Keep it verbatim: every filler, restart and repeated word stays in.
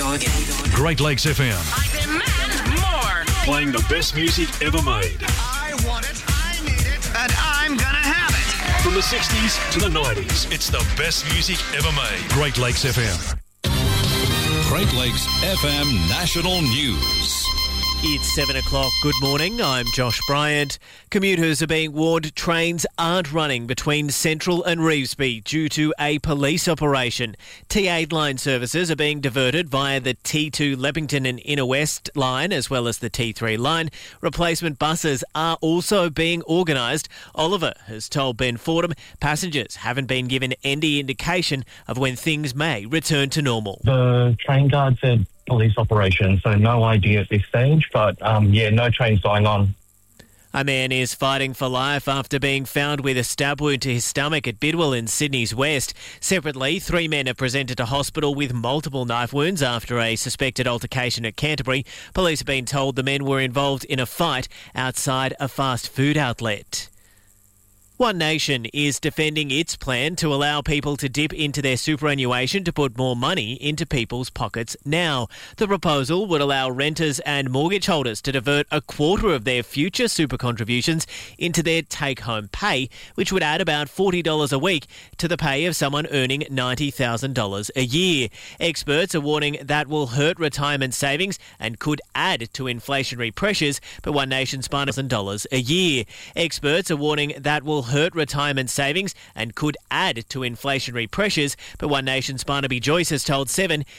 go again. Great Lakes F M. I demand more. Playing the best music ever made. I want it, I need it, and I'm gonna have it. From the sixties to the nineties, it's the best music ever made. Great Lakes F M. Great Lakes F M National News. It's seven o'clock. Good morning. I'm Josh Bryant. Commuters are being warned trains aren't running between Central and Revesby due to a police operation. T eight line services are being diverted via the T two Leppington and Inner West line as well as the T three line. Replacement buses are also being organised. Oliver has told Ben Fordham passengers haven't been given any indication of when things may return to normal. The train guard said police operation, so no idea at this stage, but um, yeah, no trains going on. A man is fighting for life after being found with a stab wound to his stomach at Bidwell in Sydney's West. Separately, three men have presented to hospital with multiple knife wounds after a suspected altercation at Canterbury. Police have been told the men were involved in a fight outside a fast food outlet. One Nation is defending its plan to allow people to dip into their superannuation to put more money into people's pockets now. The proposal would allow renters and mortgage holders to divert a quarter of their future super contributions into their take-home pay, which would add about forty dollars a week to the pay of someone earning ninety thousand dollars a year. Experts are warning that will hurt retirement savings and could add to inflationary pressures, but One Nation's one thousand dollars a year. Experts are warning that will hurt retirement savings and could add to inflationary pressures, but One Nation's Barnaby Joyce has told Seven